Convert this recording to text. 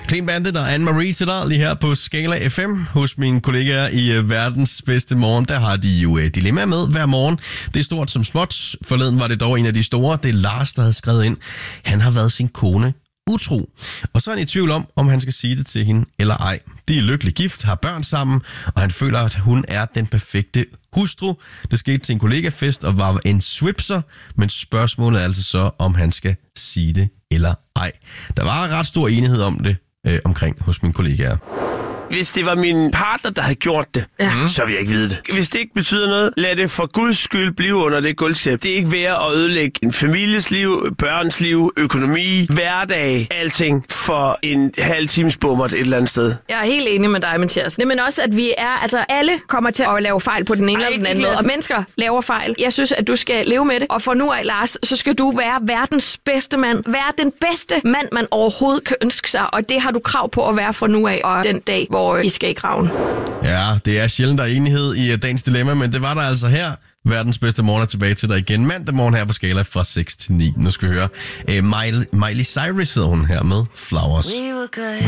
Clean Bandit og Anne-Marie til dig lige her på Skala FM hos mine kollegaer i Verdens Bedste Morgen. Der har de jo dilemma med hver morgen. Det er stort som småt. Forleden var det dog en af de store. Det er Lars, der havde skrevet ind. Han har været sin kone utro. Og så er han i tvivl om han skal sige det til hende eller ej. De er lykkelig gift, har børn sammen, og han føler, at hun er den perfekte hustru. Det skete til en kollegafest og var en swipser, men spørgsmålet er altså så, om han skal sige det eller ej. Der var ret stor enighed om det omkring hos mine kollegaer. Hvis det var min partner, der havde gjort det, så vil jeg ikke vide det. Hvis det ikke betyder noget, lad det for Guds skyld blive under det gulvtæppe. Det er ikke værd at ødelægge en families liv, børns liv, økonomi, hverdag, alting for en halv times bummert et eller andet sted. Jeg er helt enig med dig, Mathias. Men også, at vi er, altså alle kommer til at lave fejl på den ene eller den anden måde, og mennesker laver fejl. Jeg synes, at du skal leve med det, og for nu af, Lars, så skal du være verdens bedste mand. Være den bedste mand, man overhovedet kan ønske sig, og det har du krav på at være fra nu af, og den dag, hvor I skal i graven. Ja, det er sjældent, der er enighed i dagens dilemma, men det var der altså her. Verdens Bedste Morgen er tilbage til dig igen mandag morgen her på Skala fra 6 til 9. Nu skal vi høre Miley Cyrus hedder hun her med Flowers. We were good,